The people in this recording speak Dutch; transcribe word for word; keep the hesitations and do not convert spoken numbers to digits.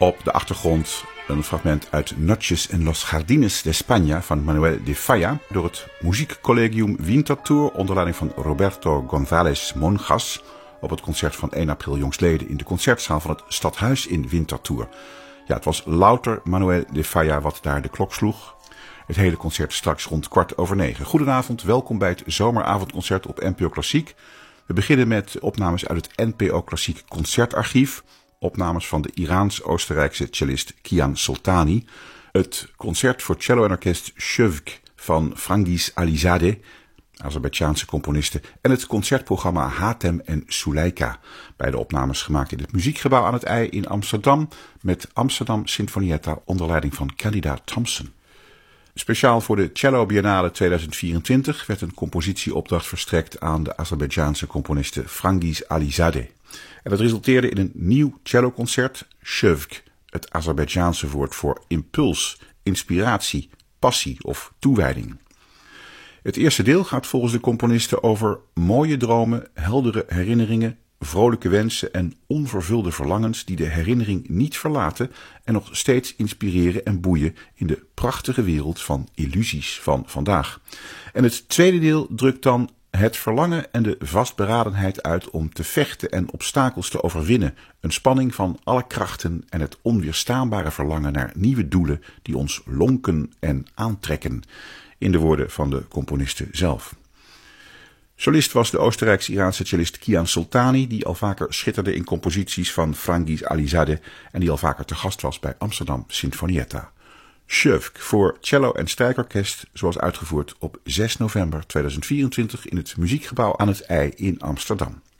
Op de achtergrond een fragment uit Noches en los Jardines de España van Manuel de Falla door het Muziekcollegium Winterthur onder leiding van Roberto González Monjas op het concert van één april jongstleden in de concertzaal van het Stadhuis in Winterthur. Ja, het was louter Manuel de Falla wat daar de klok sloeg. Het hele concert straks rond kwart over negen. Goedenavond, welkom bij het zomeravondconcert op N P O Klassiek. We beginnen met opnames uit het N P O Klassiek Concertarchief. Opnames van de Iraans-Oostenrijkse cellist Kian Soltani. Het concert voor cello en orkest Shövk van Frangiz Alizadeh, Azerbeidzjaanse componisten. En het concertprogramma Hatem en Suleika. Beide opnames gemaakt in het Muziekgebouw aan het IJ in Amsterdam. Met Amsterdam Sinfonietta onder leiding van Candida Thompson. Speciaal voor de Cello Biennale tweeduizend vierentwintig werd een compositieopdracht verstrekt aan de Azerbeidzjaanse componiste Frangiz Alizadeh. En dat resulteerde in een nieuw celloconcert, Shövk, het Azerbeidzjaanse woord voor impuls, inspiratie, passie of toewijding. Het eerste deel gaat volgens de componisten over mooie dromen, heldere herinneringen, vrolijke wensen en onvervulde verlangens die de herinnering niet verlaten en nog steeds inspireren en boeien in de prachtige wereld van illusies van vandaag. En het tweede deel drukt dan het verlangen en de vastberadenheid uit om te vechten en obstakels te overwinnen. Een spanning van alle krachten en het onweerstaanbare verlangen naar nieuwe doelen die ons lonken en aantrekken. In de woorden van de componisten zelf. Solist was de Oostenrijks-Iraanse cellist Kian Soltani, die al vaker schitterde in composities van Frangiz Alizadeh en die al vaker te gast was bij Amsterdam Sinfonietta. Shövk voor cello en strijkorkest, zoals uitgevoerd op zes november tweeduizend vierentwintig in het Muziekgebouw aan het IJ in Amsterdam.